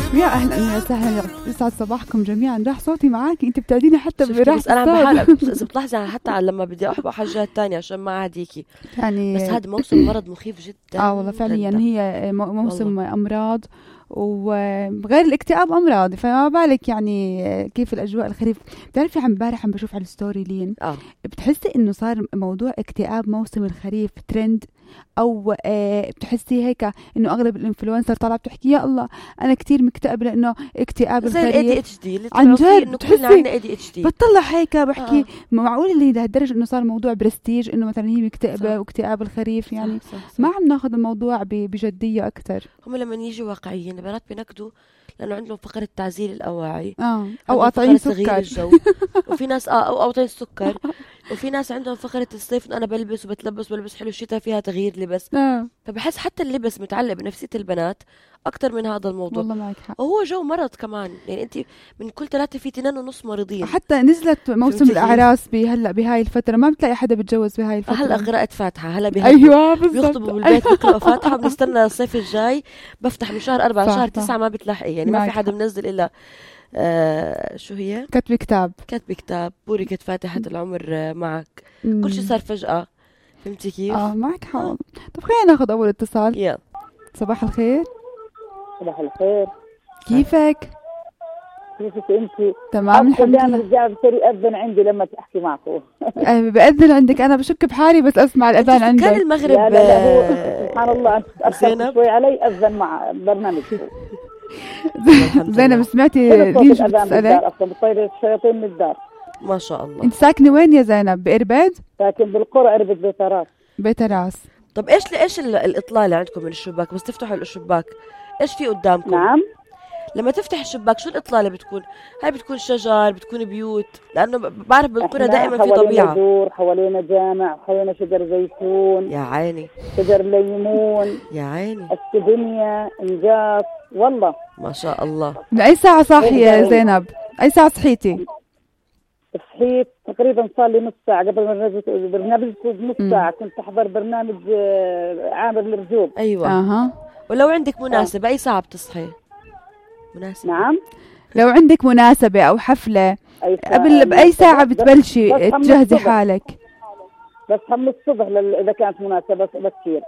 يا اهلا وسهلا، يسعد صباحكم جميعا. راح صوتي معاكي، انت بتعديني حتى براحة بس انا بحال اذا بتلاحظي حتى لما بدي احبق حاجات تانية عشان ما اعديكي يعني. بس هذا موسم مرض مخيف جدا. والله فعليا جدا. هي موسم والله. امراض، وغير الاكتئاب امراض، فما بالك يعني كيف الاجواء الخريف. بتعرفي امبارح عم بشوف على الستوري لين بتحسي انه صار موضوع اكتئاب موسم الخريف ترند، او بتحسي هيك انه اغلب الانفلونسر طالعه بتحكي يا الله انا كتير مكتئب لانه اكتئاب زي الخريف. الاي اتش دي اللي عن جد انه كلنا عندنا اي دي اتش دي. بطلع هيك بحكي معقول اللي لهالدرجه انه صار موضوع برستيج، انه مثلا هي مكتئبه صح. واكتئاب الخريف يعني. صح. ما عم ناخذ الموضوع بجديه اكثر. هم لما يجوا واقعيين البنات بينكدوا لانه عندهم فقره تعزيل الاواعي او قاطعين تغيير سكر. الجو. وفي ناس او قاطعين السكر. وفي ناس عندهم فقره الصيف انا بلبس وبتلبس بلبس حلو، الشتاء فيها تغيير لبس. فبحس حتى اللبس متعلق بنفسيه البنات اكثر من هذا الموضوع. والله معك حق. وهو جو مرض كمان، يعني انت من كل 3 في 2.5 مريضين. حتى نزلت موسم الاعراس هلا بهاي الفتره، ما بتلاقي حدا بتجوز بهاي الفتره. هلا قراءة فاتحة هلا ايوه بالضبط، بيخطبوا بالبيت بيقرأوا فاتحة. بنستنى الصيف الجاي بفتح من شهر 4 شهر 9 ما بتلحقي، يعني ما في حدا منزل الا شو هي كتب كتاب بوركة فاتحة العمر معك. كل شيء صار فجأة، فهمتي كيف؟ معك حق. طب خلينا ناخذ اول اتصال. يلا. صباح الخير. صباح الخير، كيفك؟ كيفك انت؟ تمام الحمد لله. الرجال بصير يأذن عندي لما تحكي معكم. بأذن عندك، انا بشك بحالي بس اسمع الاذان عندك. كان المغرب لا هو سبحان الله انت تأخرت شوي علي اذن مع برنامجكم. زينب سمعتي ليش بتسألك؟ اصلا بطير الشياطين من الدار. ما شاء الله. انت ساكنه وين يا زينب؟ بإربد؟ ساكن بالقرى إربد بيتراس. بيتراس. طب ايش الاطلالة عندكم من الشباك؟ بس تفتحوا الشباك ايش في قدامكم؟ نعم، لما تفتح الشباك شو الإطلالة بتكون؟ هاي بتكون شجر، بتكون بيوت، لأنه بعرف بالقرى دائما في طبيعة. حوالينا حوالينا جامع، حوالينا شجر زيتون. يا عيني. شجر ليمون. يا عيني. السدنيا، انجاز، والله. ما شاء الله. من أي ساعة صاحية يا زينب؟ أي ساعة صحيتي؟ صحيت تقريبا صار لي نص ساعة قبل ما برنامج نص ساعة كنت أحضر برنامج عامر الرجوب. أيوة. ولو عندك مناسبة أي ساعة بتصحي؟ مناسبة. نعم. لو عندك مناسبة أو حفلة قبل بأي ساعة بتبلشي تجهزي حالك؟ بس من الصبح إذا كانت مناسبة بكير.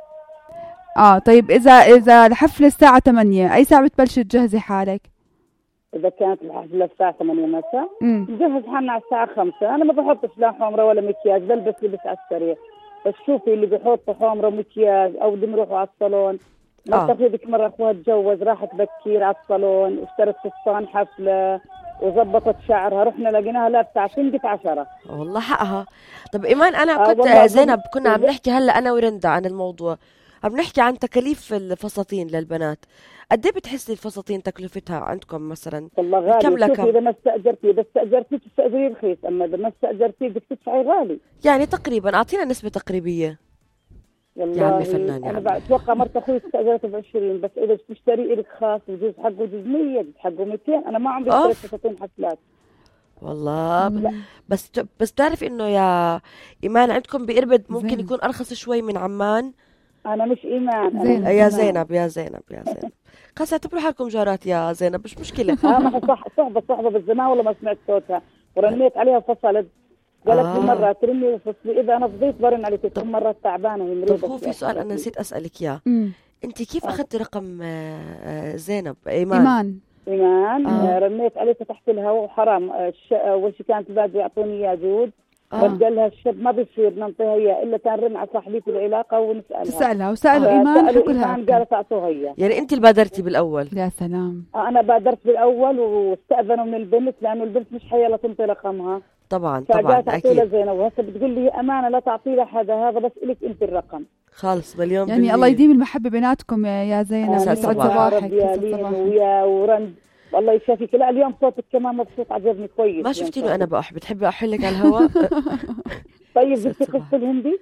طيب إذا الحفلة الساعة 8 أي ساعة بتبلشي تجهزي حالك؟ إذا كانت الحفلة الساعة 8 مساء نجهز حالنا على الساعة 5. أنا ما بحطش لا حمرة ولا مكياج، بلبس لبس على السريع. بس شوفي اللي بيحط حمرة ومكياج أو بدهم يروحوا على الصالون. مرتفيدك مرة أخوها تجوز راحت بكير على الصالون واشترت فستان حفلة وظبطت شعرها، رحنا لقيناها لابسة عشندة 10. والله حقها. طب إيمان أنا كنت زينب كنا عم نحكي هلا أنا ورندا عن الموضوع، عم نحكي عن تكاليف الفساتين للبنات. قد ايه بتحسي الفساتين تكلفتها عندكم مثلا؟ والله غالي. كم لكم؟ إذا ما استأجرتي تستأجري رخيص، أما إذا ما استأجرتي بدك تدفعي غالي. يعني تقريبا أعطينا نسبة تقريبية. يا عمي فنان يا عمي. أنا بتوقع مرت أخوي استأجرته ب20، بس إذا بتشتري إلك خاص بجوز حقه جوز 100 بجوز حقه 200. أنا ما عمري اشتريت فساتين حفلات والله. بس تعرف إنه يا إيمان عندكم بإربد ممكن يكون أرخص شوي من عمان. أنا مش إيمان. يا زينب خلاص اعتبروا حالكم جارات يا زينب، مش مشكلة. ما صحبة بالزمان والله ما سمعت صوتها ورنيت عليها فصلت قالت لي مرة ترني وفصلي إذا أنا فضيت برن عليك كل مرة تعبانة وهي مريضة. طب هو في سؤال أنا نسيت أسألك إياه. أنت كيف أخذتي رقم زينب؟ إيمان. رنيت عليه فتحت لها وحرام أول شيء كانت باجي يعطوني إياه جود. قال لها الشاب ما بيصير ننطيها اياه الا كان رن على صاحبتي العلاقه ونسالها وسالوا ايمان حكوا لها قالت اعطوها اياه. يعني انت اللي بادرتي بالاول؟ يا سلام. انا بادرت بالاول واستاذنوا من البنت لانه البنت مش حيلا تنطي رقمها. طبعا اكيد. زينب وهسه بتقول لي امانه لا تعطي لها حدا، هذا بس الك انت الرقم. خالص مليون يعني الله يديم المحبه بيناتكم يا زينب. يسعد صباحك ويا ورند. والله يشافيك. لا اليوم صوتك كمان مبسوط، عجبني كويس. ما شفتينه انا بتحبي احلك على الهواء. طيب بدك قصة الهندي؟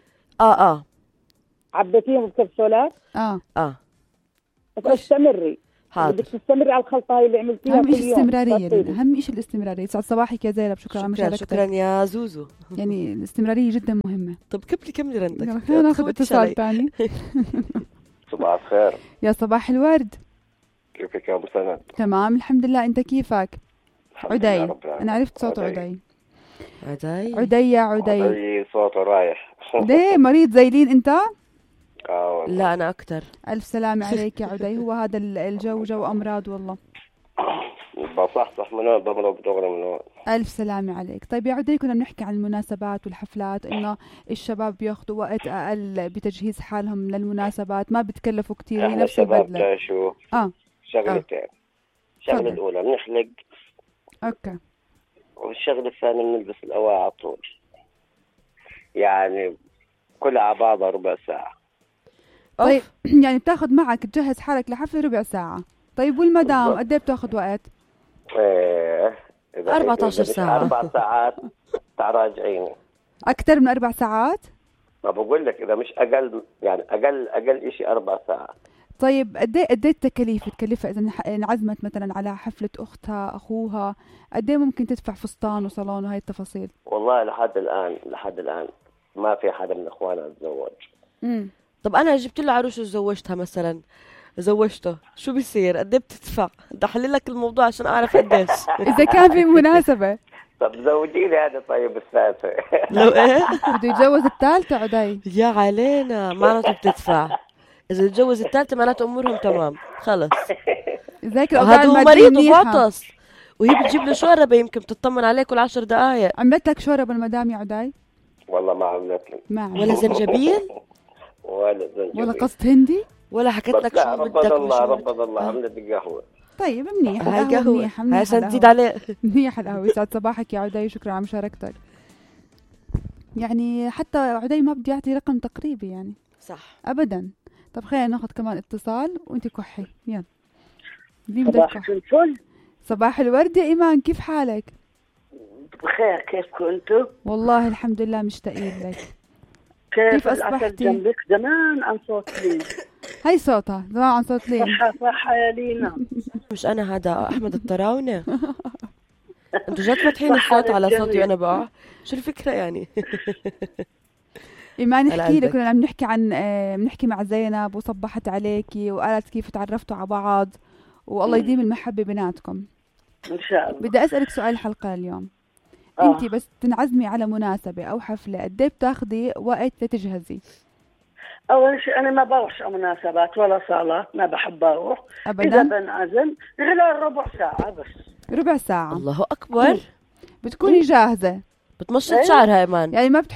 عبيتيهم بكبسولات؟ بس استمري. بدك تستمري على الخلطة هاي اللي عملتيها كل يوم. أهم شيء الاستمرارية. يسعد صباحك يا زينب. شكرا على مشاركتك. شكرا يا زوزو. يعني الاستمرارية جدا مهمة. طب كملي رندك. خلينا ناخذ اتصال ثاني. صباح الخير. يا صباح الورد. كيفك يا ابو سند؟ تمام الحمد لله، انت كيفك؟ عدي، انا عرفت صوت عدي. يا عدي. عدي صوته رايح. ليه مريض زيلين انت؟ لا انا اكثر. الف سلامة عليك يا عدي. هو هذا الجو جو امراض والله. بصحصح من هون بمرض دغري من هون. الف سلامة عليك. طيب يا عدي، كنا بنحكي عن المناسبات والحفلات، انه الشباب بياخذوا وقت اقل بتجهيز حالهم للمناسبات، ما بتكلفوا كثير. هي نفس البدلة. شغلتين. الشغلة الأولى بنحلق. اوكي. والشغلة الثانية بنلبس الأواعي على طول. يعني كلها على بعضها ربع ساعة. طيب يعني بتاخذ معك تجهز حالك لحفلة ربع ساعة. طيب والمدام قد ايه بتاخذ وقت؟ 14 ساعة. 4 ساعات راجعين. أكثر من 4 ساعات؟ ما بقول لك إذا مش أقل، يعني أقل إشي 4 ساعات. طيب قد ايه التكاليف تكلفها إذا انعزمت مثلا على حفلة أختها أخوها؟ قد ايه ممكن تدفع فستان وصالون وهي التفاصيل؟ والله لحد الآن ما في حدا من إخواننا تزوج. طب أنا جبت له عروس وزوجتها مثلا، زوجته، شو بيصير؟ قد ايه بتدفع؟ بدي احلل لك الموضوع عشان اعرف قديش. اذا كان في مناسبه. طب زوجي لي هذا. طيب الثالثه لو ايه بده يتجوز الثالثه عدي يا علينا، معناته بتدفع. اذا يتجوز الثالثه معناته امورهم تمام خلص. هذا هو مريض وفاطس، وهي بتجيب له شوربه يمكن بتطمن عليه كل 10 دقائق. عملت لك شوربه المدام يا عدي؟ والله ما عملت لي. ولا زنجبيل ولا قصد هندي ولا حكيت لك شو بدك؟ ربنا الله عملت قهوه. طيب منيح. هاي قهوه عشان تزيد عليه. منيح القهوه. يسعد صباحك يا عدي، شكرا على مشاركتك. يعني حتى عدي ما بدي يعطي رقم تقريبي يعني. صح ابدا. طب خلينا ناخذ كمان اتصال وانت كحي. يلا. صباح الفل. صباح الورد يا ايمان، كيف حالك؟ بخير، كيفكم انتم؟ والله الحمد لله مشتاقين لك. كيف اصبحتي؟ جنبك زمان عن صوت لين. هاي صوتها زمان عن صوت لين. صح يا لينا. مش انا، هذا احمد الطراونه. انتوا جد فاتحين الصوت على صوتي وانا بقع؟ شو الفكره يعني؟ إيمان احكي لي، كنا عم نحكي عن بنحكي مع زينب وصبحت عليكي وقالت كيف تعرفتوا على بعض، والله يديم المحبة بيناتكم إن شاء الله. بدي أسألك سؤال الحلقة اليوم. أنت بس تنعزمي على مناسبة أو حفلة قد ايه بتاخذي وقت لتجهزي؟ أول شيء أنا ما بروحش مناسبات ولا صالات، ما بحب أروح أبدا. إذا بنعزم غير ربع ساعة بس. ربع ساعة. الله أكبر. بتكوني جاهزة. بتمشط شعرها إيمان يعني ما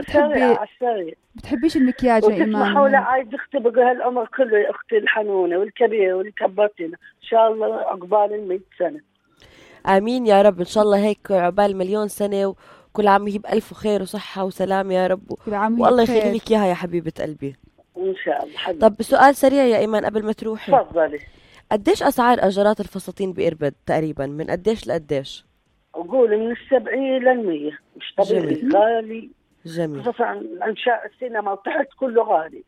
بتحبيش المكياج يا إيمان؟ وتسمحوا لي عايز أختي بقى هالعمر كله، أختي الحنونة والكبيرة واللي كبرتنا إن شاء الله عقبال 100 سنة. آمين يا رب. إن شاء الله هيك عقبال 1,000,000 سنة، وكل عام يجيب ألف خير وصحة وسلام يا رب، والله يخلي لك إياها يا حبيبة قلبي إن شاء الله حبيبي. طب سؤال سريع يا إيمان قبل ما تروحي. تفضلي. قديش أسعار أجرات الفساتين بإربد تقريبا؟ من قديش لقديش؟ أقول من 70 ل100. مش طبيعي غالي. جميل. خصوصا عن السينما وتحت كله غالي.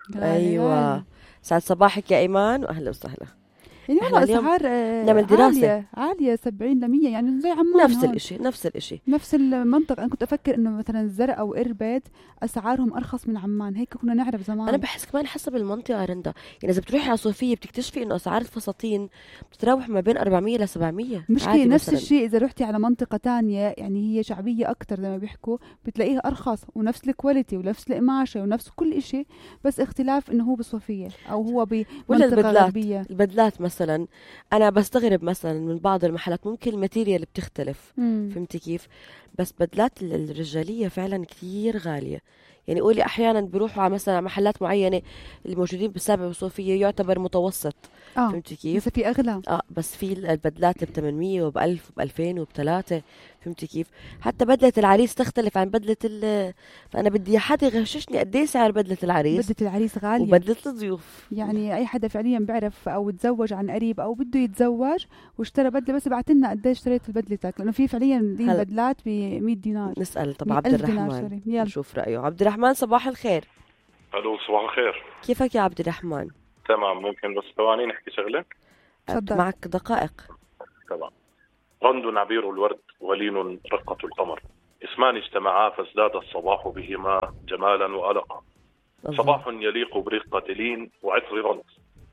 أيوة. سعد صباحك يا إيمان وأهلا وسهلا. يعني والله أسعار نعمل دراسة عالية 70 ل100 يعني زي عمان. نفس الإشي نفس المنطقة. أنا كنت أفكر إنه مثلا الزرقاء وإربد أسعارهم أرخص من عمان، هيك كنا نعرف زمان. أنا بحس كمان حسب المنطقة رندا، يعني إذا بتروحي على صوفية بتكتشفي إنه أسعار الفساتين بتتراوح ما بين 400 ل 700. مشكلة نفس الشيء إذا رحتي على منطقة تانية يعني هي شعبية أكتر زي ما بيحكوا، بتلاقيها أرخص ونفس الكواليتي ونفس القماشة ونفس كل إشي، بس اختلاف إنه هو بصوفية أو هو بمنطقة غربية. البدلات مثلا أنا بستغرب مثلا من بعض المحلات ممكن الماتيريال بتختلف. فهمتي كيف؟ بس بدلات الرجالية فعلا كتير غالية. يعني قولي أحيانا بيروحوا على مثلا محلات معينة اللي موجودين بالسابع والصوفية يعتبر متوسط. فهمتي كيف؟ بس في أغلى. بس في البدلات اللي ب800 وب1000 وب2000 وب3. فهمتي كيف؟ حتى بدلة العريس تختلف عن بدلة فأنا بدي حد يغششني قد ايه سعر بدلة العريس. بدلة العريس غالية وبدلة الضيوف. يعني أي حدا فعليا بيعرف أو تزوج عن قريب أو بده يتزوج واشترى بدلة بس ابعت لنا قد ايه اشتريت بدلتك، لأنه في فعليا بدلات ب100 دينار. نسأل طب عبد الرحمن نشوف رأيه. عبد الرحمن صباح الخير. الو صباح الخير. كيفك يا عبد الرحمن؟ تمام. ممكن بس ثواني نحكي شغله؟ تفضل. معك دقائق. تمام. رند عبير الورد ولين رقة القمر، اسمان اجتمعا فازداد الصباح بهما جمالا وألقا. صباح يليق برقة لين وعطر رند،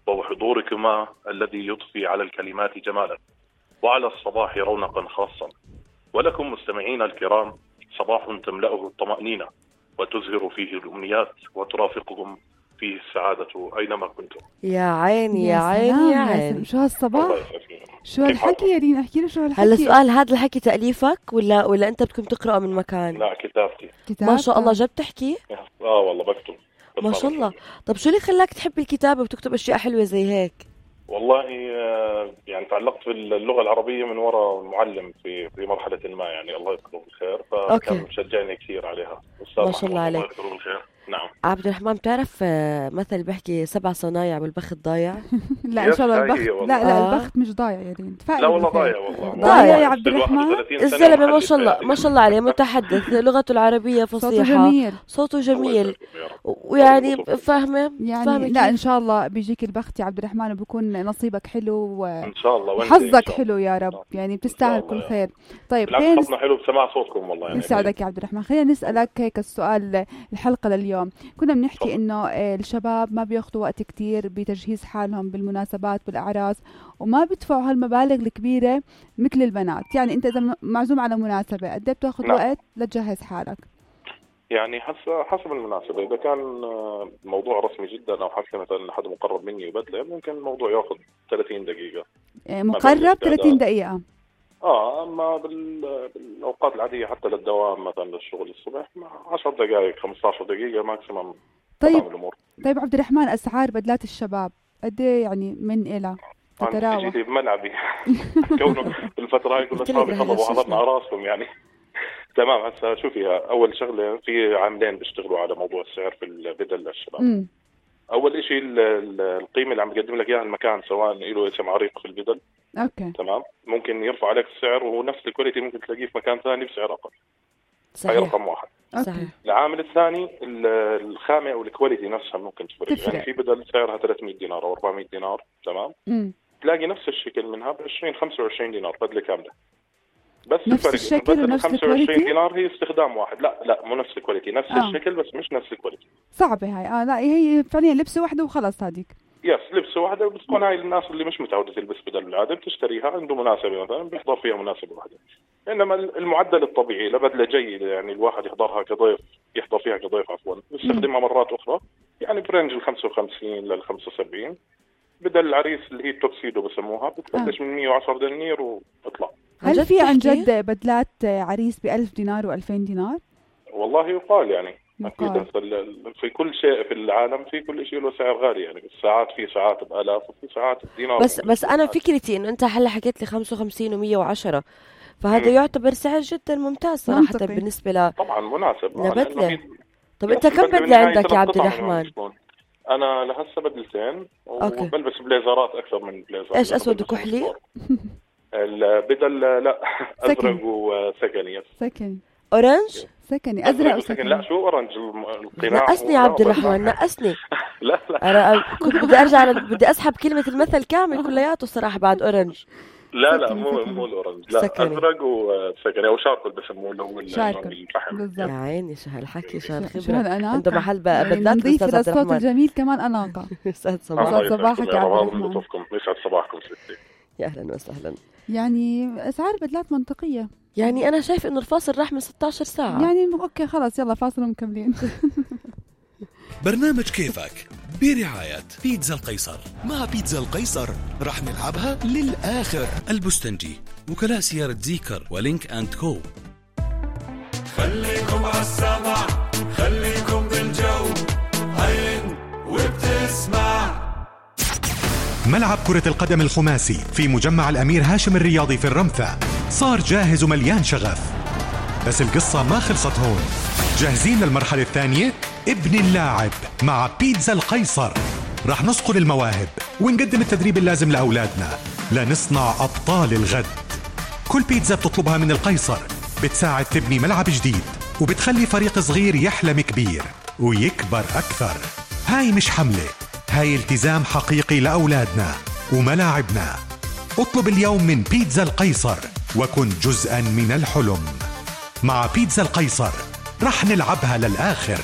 وهو حضوركما الذي يضفي على الكلمات جمالا وعلى الصباح رونقا خاصا. ولكم مستمعين الكرام صباح تملأه الطمأنينة وتزهر فيه الأمنيات وترافقكم فيه السعادة أينما كنتم. يا عيني يا عيني يا عيني، شو هالصباح، شو هالحكي يا رينا، احكي له شو هالحكي. هلا سؤال، هذا الحكي تأليفك ولا أنت بدكم تقرأه من مكان؟ لا كتابتي. ما شاء الله جد تحكي؟ والله بكتب ما شاء الله. طب شو اللي خلاك تحب الكتابة وتكتب أشياء حلوة زي هيك؟ والله يعني تعلقت باللغة العربية من وراء معلم في مرحلة ما، يعني الله يذكره بالخير، فكان مشجعني كثير عليها. ما شاء الله عليك. الله يذكره بالخير. نعم. عبد الرحمن، بتعرف مثل بحكي 7 صنايع والبخت ضايع؟ لا ان شاء الله البخت لا البخت مش ضايع يا ريت. لا والله ضايع، والله ضايع يا عبد الرحمن. الزلمة ما شاء الله ما شاء الله عليه، متحدث لغته العربية فصيحة، صوته جميل ويعني فاهمة يعني. لا ان شاء الله بيجيك البخت يا عبد الرحمن وبكون نصيبك حلو ان شاء الله وحظك حلو يا رب، يعني بتستاهل كل خير. طيب حظنا حلو بسماع صوتكم والله، يعني يسعدك يا عبد الرحمن. خلينا نسألك هيك السؤال الحلقة لليوم. كنا بنحكي انه الشباب ما بياخذوا وقت كتير بتجهيز حالهم بالمناسبات بالاعراس، وما بيدفعوا هالمبالغ الكبيرة مثل البنات. يعني انت اذا معزوم على مناسبة قد ايه بتاخذ وقت لتجهز حالك؟ يعني حسب المناسبة. إذا كان موضوع رسمي جدا أو حفلة مثلا حد مقرب مني وبدله، ممكن الموضوع يأخذ 30 دقيقة. مقرب 30 دقيقة. أما بالأوقات العادية حتى للدوام مثلا للشغل الصبح 10 دقائق 15 دقيقة ماكسيمم. طيب عبد الرحمن، أسعار بدلات الشباب قد ايه يعني من إلى تتراوح؟ جيتي بملعبي كونه الفترة هاي كل أصحابي خطبوا حضرنا راسهم يعني. تمام. هسه شوفي، أول شغلة في عاملين بيشتغلوا على موضوع السعر في البدل للشباب. أول إشي القيمة اللي عم بيقدم لك إياها المكان، سواء له اسم عريق في البدل. أوكي. تمام. ممكن يرفع عليك السعر ونفس الكواليتي ممكن تلاقيه في مكان ثاني بسعر أقل. صحيح. هاي رقم واحد. صحيح. العامل الثاني الخامة أو الكواليتي نفسها ممكن تفرق. يعني في بدل سعرها 300 دينار أو 400 دينار. تمام. تلاقي نفس الشكل منها ب 20-25 دينار بدلة كاملة. بس نفس الشكل ونفس الكواليتي. 25 دينار هي استخدام واحد. لا مو نفس الكواليتي، نفس الشكل بس مش نفس الكواليتي. صعبة هاي. لا هي فعليا لبسة واحدة وخلص. هذيك لبسة واحدة. بتكون هاي الناس اللي مش متعودة تلبس بدل بالعادة بتشتريها عنده مناسبة مثلا بيحضر فيها مناسبة واحدة. إنما المعدل الطبيعي لبدلة جيدة يعني الواحد يحضر فيها كضيف يستخدمها مرات أخرى، يعني برنج 55 لل 75. بدل العريس اللي هي التوكسيدو بسموها بتبلش من 110 دنانير وتطلع. هل في عن جد بدلات عريس ب1000 دينار و2000 دينار؟ والله يقال يعني. أكيد في كل شيء في العالم في كل شيء له سعر غالي. يعني الساعات في ساعات بآلاف وفي ساعات بدينار. بس أنا فكرتي إنه أنت هلا حكيت لي 55 و110، فهذا يعتبر سعر جدا ممتاز صراحة بالنسبة طبعا مناسب لبدلة. طب أنت كم بدلة عندك يا عبد الرحمن؟ أنا لهسه بدلتين وبلبس بليزرات أكثر من بليزر. إيش أسود وكحلي؟ البدل لا أزرق وسكني. سكني أورنج؟ سكني أزرق وسكني. لا شو أورنج القناع. نقصني يا عبد الرحمن نقصني. لا أنا كنت بدي أرجع بدي أسحب كلمة المثل كامل كلياته الصراحة بعد أورنج. لا مو الأورنج. لا أزرق وسكني أو شاركل بسموه اللي هو الفحم. يا عيني شو هالحكي شو هالخبرة. شو هالأناقة. عنده محل بدلات نضيف للصوت الجميل كمان أناقة. يسعد صباحك يا عبد الرحمن. يسعد صباحكم ستي. يا أهلا وسهلا. يعني أسعار بدلات منطقية. يعني أنا شايف إنه الفاصل راح من 16 ساعة. يعني أوكي خلاص يلا فاصل ومكملين. برنامج كيفك برعاية بيتزا القيصر. مع بيتزا القيصر راح نلعبها للآخر. البستنجي، وكلاء سيارة زيكر ولينك أند كو. خليكم عالسمع، خليكم بالجو، عين وبتسمع. ملعب كرة القدم الخماسي في مجمع الأمير هاشم الرياضي في الرمثة صار جاهز ومليان شغف، بس القصة ما خلصت هون. جاهزين للمرحلة الثانية؟ ابن اللاعب مع بيتزا القيصر. راح نصقل المواهب ونقدم التدريب اللازم لأولادنا لنصنع أبطال الغد. كل بيتزا بتطلبها من القيصر بتساعد تبني ملعب جديد وبتخلي فريق صغير يحلم كبير ويكبر أكثر. هاي مش حملة، هاي التزام حقيقي لأولادنا وملاعبنا. اطلب اليوم من بيتزا القيصر وكن جزءاً من الحلم. مع بيتزا القيصر رح نلعبها للآخر.